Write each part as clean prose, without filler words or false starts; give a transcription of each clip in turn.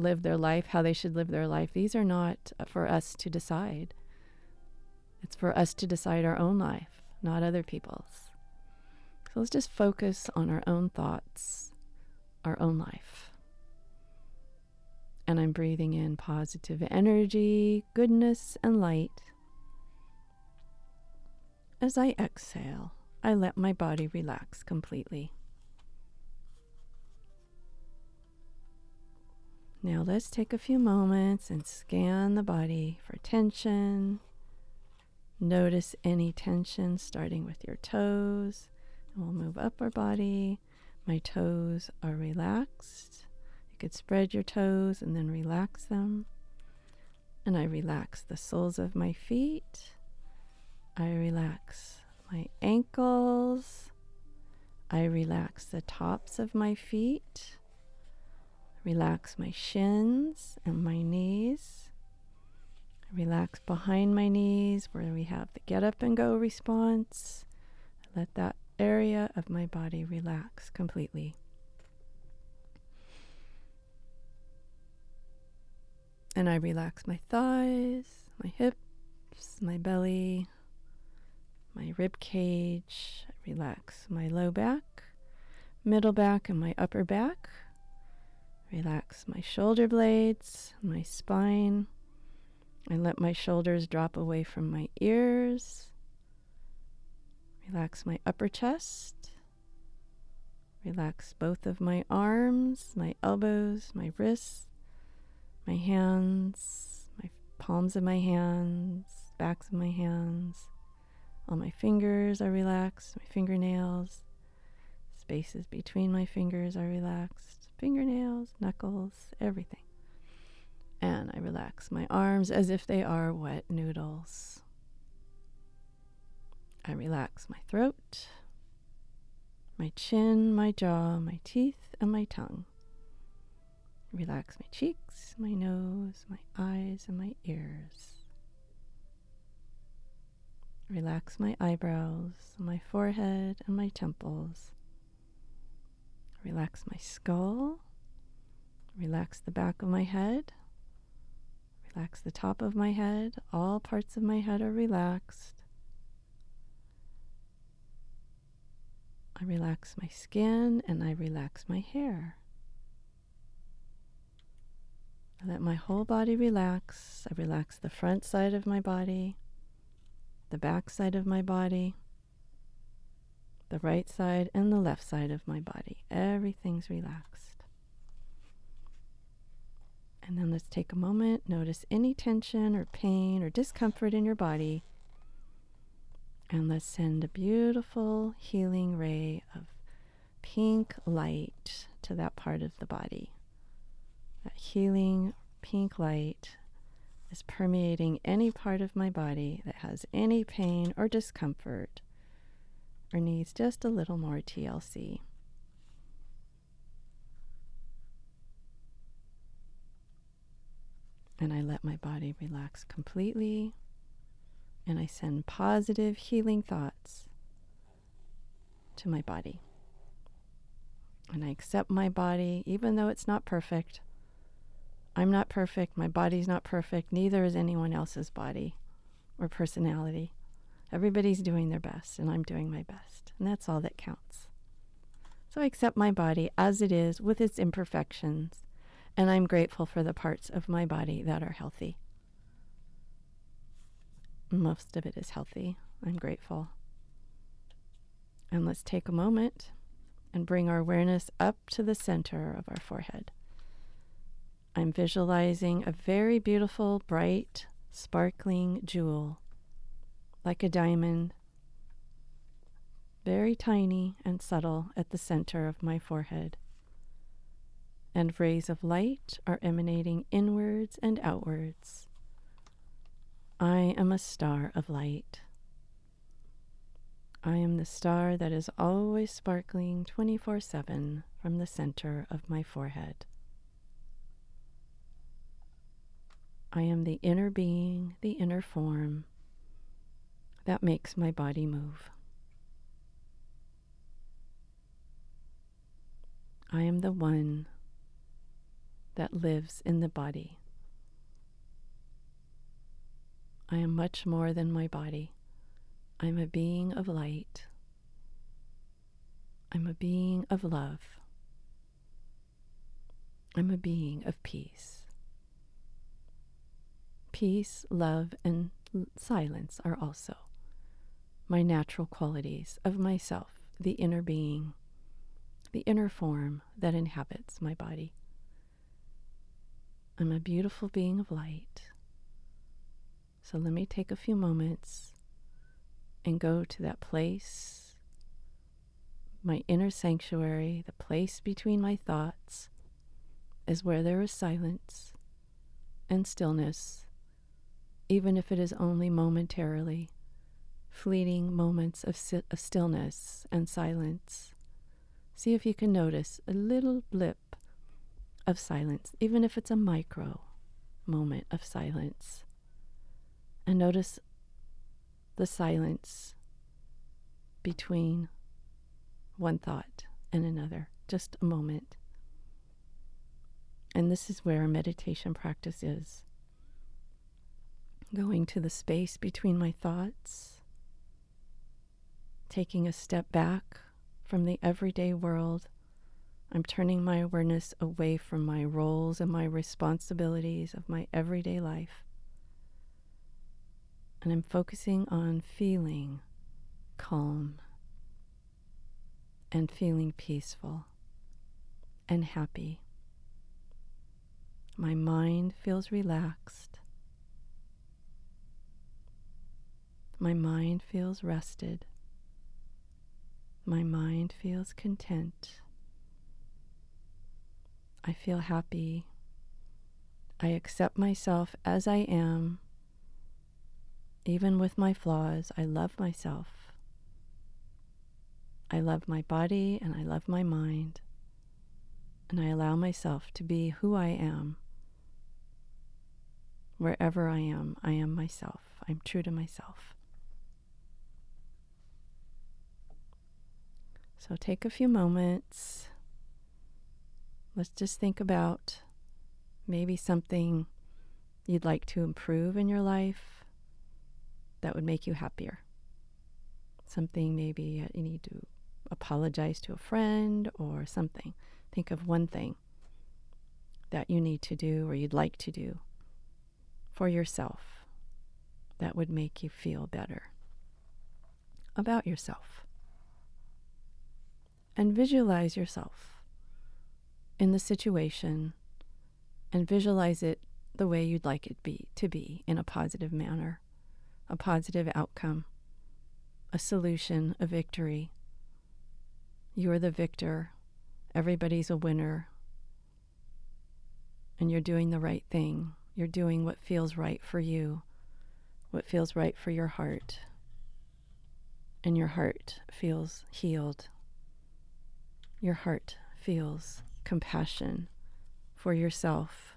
live their life, how they should live their life. These are not for us to decide. It's for us to decide our own life, not other people's. So let's just focus on our own thoughts, our own life. And I'm breathing in positive energy, goodness, and light. As I exhale, I let my body relax completely. Now let's take a few moments and scan the body for tension. Notice any tension starting with your toes. And we'll move up our body. My toes are relaxed. You could spread your toes and then relax them. And I relax the soles of my feet. I relax my ankles. I relax the tops of my feet. Relax my shins and my knees. Relax behind my knees where we have the get up and go response. Let that area of my body relax completely. And I relax my thighs, my hips, my belly, my rib cage. I relax my low back, middle back, and my upper back. Relax my shoulder blades, my spine, and let my shoulders drop away from my ears. Relax my upper chest. Relax both of my arms, my elbows, my wrists, my hands, my palms of my hands, backs of my hands. All my fingers are relaxed, my fingernails. Spaces between my fingers are relaxed. Fingernails, knuckles, everything. And I relax my arms as if they are wet noodles. I relax my throat, my chin, my jaw, my teeth, and my tongue. Relax my cheeks, my nose, my eyes, and my ears. Relax my eyebrows, my forehead, and my temples. Relax my skull. Relax the back of my head. Relax the top of my head. All parts of my head are relaxed. I relax my skin and I relax my hair. I let my whole body relax. I relax the front side of my body, the back side of my body, the right side and the left side of my body. Everything's relaxed. And then let's take a moment, notice any tension or pain or discomfort in your body. And let's send a beautiful healing ray of pink light to that part of the body. That healing pink light is permeating any part of my body that has any pain or discomfort or needs just a little more TLC. And I let my body relax completely, and I send positive healing thoughts to my body. And I accept my body, even though it's not perfect. I'm not perfect, my body's not perfect, neither is anyone else's body or personality. Everybody's doing their best, and I'm doing my best, and that's all that counts. So I accept my body as it is with its imperfections, and I'm grateful for the parts of my body that are healthy. Most of it is healthy. I'm grateful. And let's take a moment and bring our awareness up to the center of our forehead. I'm visualizing a very beautiful, bright, sparkling jewel, like a diamond, very tiny and subtle at the center of my forehead. And rays of light are emanating inwards and outwards. I am a star of light. I am the star that is always sparkling 24/7 from the center of my forehead. I am the inner being, the inner form that makes my body move. I am the one that lives in the body. I am much more than my body. I'm a being of light. I'm a being of love. I'm a being of peace. Peace, love, and silence are also my natural qualities of myself, the inner being, the inner form that inhabits my body. I'm a beautiful being of light. So let me take a few moments and go to that place, my inner sanctuary, the place between my thoughts, is where there is silence and stillness, even if it is only momentarily, fleeting moments of stillness and silence. See if you can notice a little blip of silence, even if it's a micro moment of silence. And notice the silence between one thought and another, just a moment. And this is where meditation practice is. Going to the space between my thoughts, taking a step back from the everyday world. I'm turning my awareness away from my roles and my responsibilities of my everyday life. And I'm focusing on feeling calm and feeling peaceful and happy. My mind feels relaxed. My mind feels rested. My mind feels content. I feel happy. I accept myself as I am. Even with my flaws, I love myself. I love my body and I love my mind. And I allow myself to be who I am. Wherever I am myself. I'm true to myself. So take a few moments. Let's just think about maybe something you'd like to improve in your life that would make you happier. Something maybe you need to apologize to a friend or something. Think of one thing that you need to do or you'd like to do for yourself that would make you feel better about yourself. And visualize yourself in the situation and visualize it the way you'd like it to be in a positive manner, a positive outcome, a solution, a victory. You're the victor. Everybody's a winner. And you're doing the right thing. You're doing what feels right for you, what feels right for your heart. And your heart feels healed. Your heart feels compassion for yourself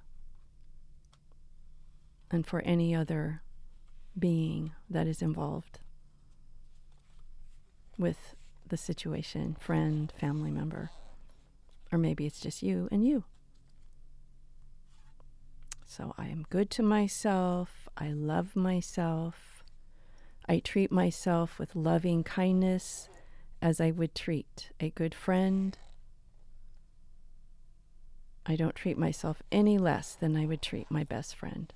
and for any other being that is involved with the situation, friend, family member, or maybe it's just you and you. So I am good to myself. I love myself. I treat myself with loving kindness as I would treat a good friend. I don't treat myself any less than I would treat my best friend.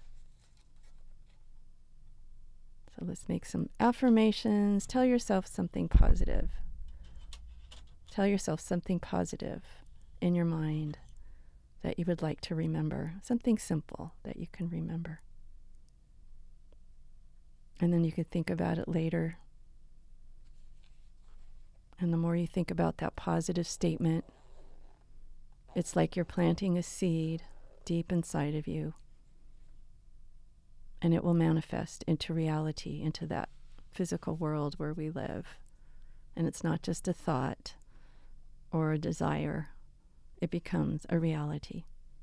So let's make some affirmations. Tell yourself something positive. Tell yourself something positive in your mind that you would like to remember. Something simple that you can remember. And then you could think about it later. And the more you think about that positive statement, it's like you're planting a seed deep inside of you. And it will manifest into reality, into that physical world where we live. And it's not just a thought or a desire. It becomes a reality.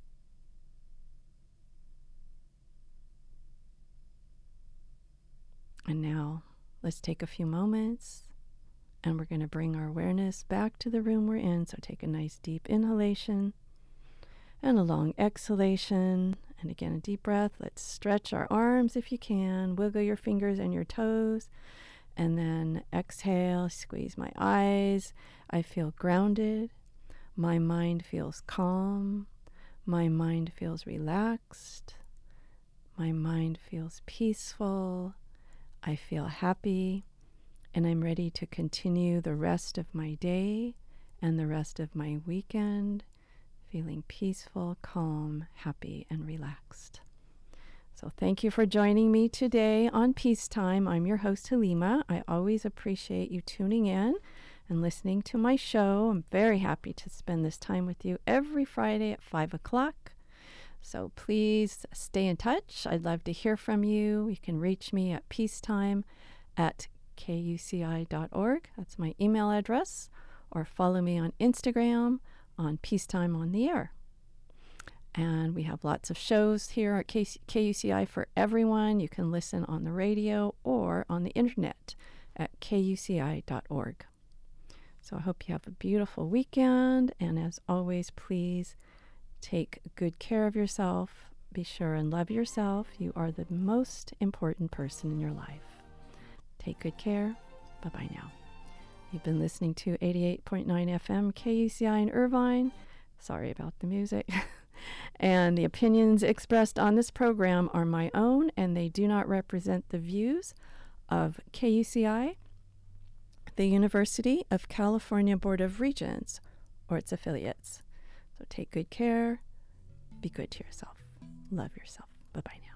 And now let's take a few moments and we're going to bring our awareness back to the room we're in. So take a nice deep inhalation And a long exhalation. And again, a deep breath. Let's stretch our arms if you can. Wiggle your fingers and your toes. And then exhale, squeeze my eyes. I feel grounded. My mind feels calm. My mind feels relaxed. My mind feels peaceful. I feel happy. And I'm ready to continue the rest of my day and the rest of my weekend, feeling peaceful, calm, happy, and relaxed. So thank you for joining me today on Peacetime. I'm your host, Halima. I always appreciate you tuning in and listening to my show. I'm very happy to spend this time with you every Friday at 5 o'clock. So please stay in touch. I'd love to hear from you. You can reach me at peacetime@kuci.org. That's my email address. Or follow me on Instagram on Peacetime on the Air. And we have lots of shows here at KUCI for everyone. You can listen on the radio or on the internet at kuci.org. So I hope you have a beautiful weekend. And as always, please take good care of yourself. Be sure and love yourself. You are the most important person in your life. Take good care. Bye-bye now. You've been listening to 88.9 FM KUCI in Irvine. Sorry about the music. And the opinions expressed on this program are my own, and they do not represent the views of KUCI, the University of California Board of Regents, or its affiliates. So take good care. Be good to yourself. Love yourself. Bye-bye now.